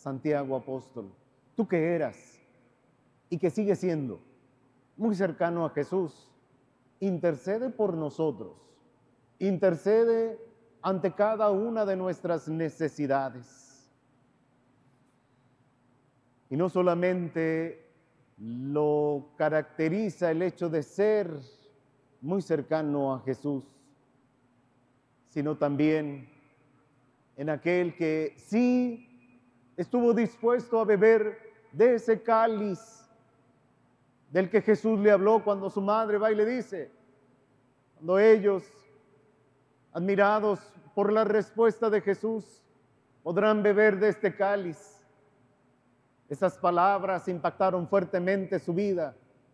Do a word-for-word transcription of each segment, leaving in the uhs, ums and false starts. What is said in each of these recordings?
Santiago apóstol, tú que eras y que sigues siendo muy cercano a Jesús, intercede por nosotros, intercede ante cada una de nuestras necesidades. Y no solamente lo caracteriza el hecho de ser muy cercano a Jesús, sino también en aquel que sí estuvo dispuesto a beber de ese cáliz del que Jesús le habló cuando su madre va y le dice, cuando ellos, admirados por la respuesta de Jesús, podrán beber de este cáliz. Esas palabras impactaron fuertemente su vida.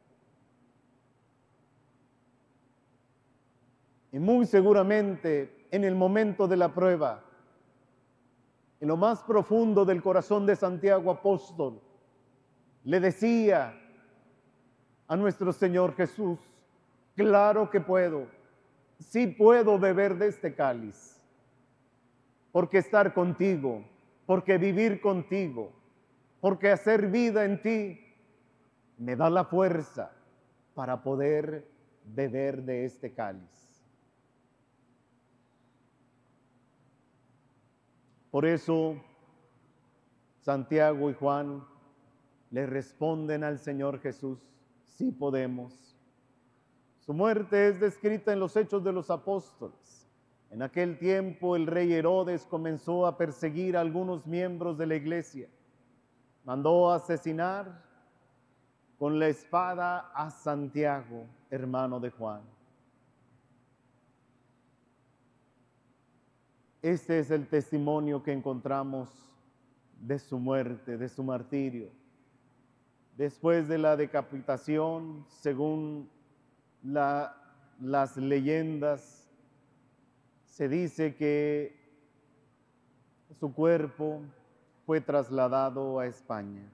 Y muy seguramente en el momento de la prueba, en lo más profundo del corazón de Santiago apóstol, le decía a nuestro Señor Jesús, claro que puedo, sí puedo beber de este cáliz, porque estar contigo, porque vivir contigo, porque hacer vida en ti, me da la fuerza para poder beber de este cáliz. Por eso, Santiago y Juan le responden al Señor Jesús, sí podemos. Su muerte es descrita en los Hechos de los Apóstoles. En aquel tiempo el rey Herodes comenzó a perseguir a algunos miembros de la iglesia. Mandó asesinar con la espada a Santiago, hermano de Juan. Este es el testimonio que encontramos de su muerte, de su martirio. Después de la decapitación, según la, las leyendas, se dice que su cuerpo fue trasladado a España.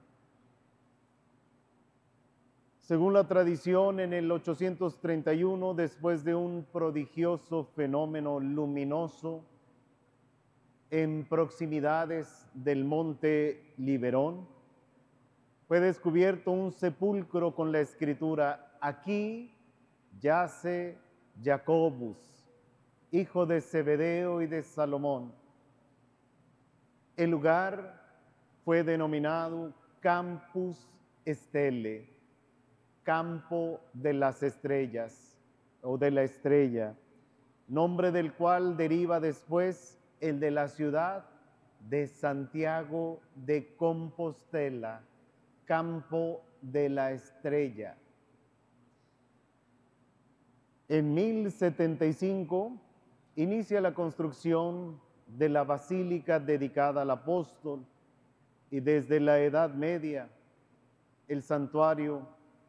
Según la tradición, en el ochocientos treinta y uno, después de un prodigioso fenómeno luminoso en proximidades del monte Liberón, fue descubierto un sepulcro con la escritura, aquí yace Jacobus, hijo de Zebedeo y de Salomón. El lugar fue denominado Campus Stelle, campo de las estrellas o de la estrella, nombre del cual deriva después el de la ciudad de Santiago de Compostela, campo de la estrella. En mil setenta y cinco inicia la construcción de la basílica dedicada al apóstol y desde la Edad Media el santuario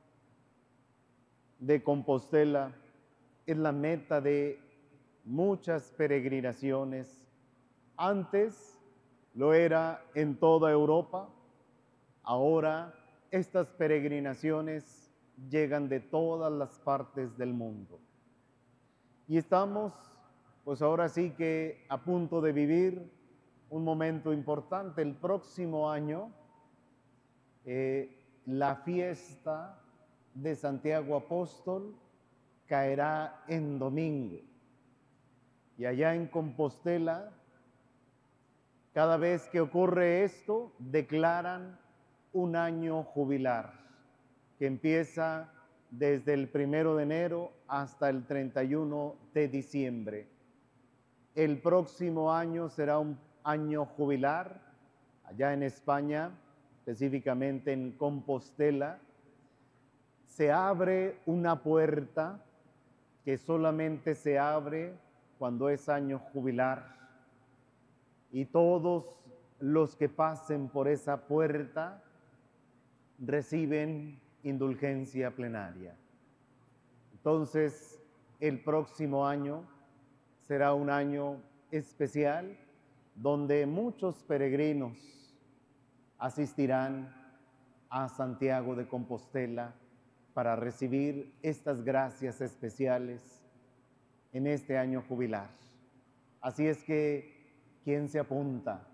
de Compostela es la meta de muchas peregrinaciones. Antes lo era en toda Europa, ahora estas peregrinaciones llegan de todas las partes del mundo. Y estamos, pues ahora sí que a punto de vivir un momento importante. El próximo año, eh, la fiesta de Santiago Apóstol caerá en domingo. Y allá en Compostela, cada vez que ocurre esto, declaran un año jubilar, que empieza desde el primero de enero hasta el treinta y uno de diciembre. El próximo año será un año jubilar, allá en España, específicamente en Compostela. Se abre una puerta que solamente se abre cuando es año jubilar. Y todos los que pasen por esa puerta reciben indulgencia plenaria. Entonces, el próximo año será un año especial donde muchos peregrinos asistirán a Santiago de Compostela para recibir estas gracias especiales en este año jubilar. Así es que, ¿quién se apunta